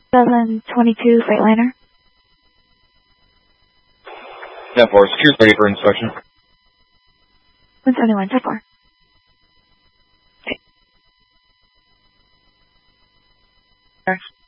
2022 Freightliner. 10-4, secure ready for inspection. 171, 10-4. Okay.